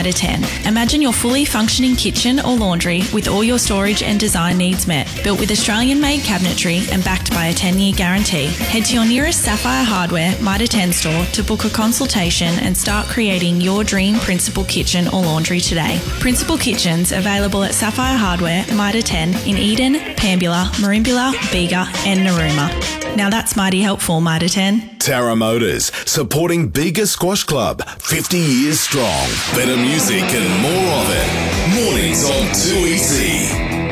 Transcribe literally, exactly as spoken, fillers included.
Mitre ten. Imagine your fully functioning kitchen or laundry with all your storage and design needs met. Built with Australian-made cabinetry and backed by a ten-year guarantee. Head to your nearest Sapphire Hardware Mitre ten store to book a consultation and start creating your dream Principal kitchen or laundry today. Principal Kitchens available at Sapphire Hardware Mitre ten in Eden, Pambula, Merimbula, Bega and Narooma. Now that's mighty helpful, Mitre ten. Tara Motors, supporting Bega Squash Club, fifty years strong. Better music and more of it. Mornings on two E C.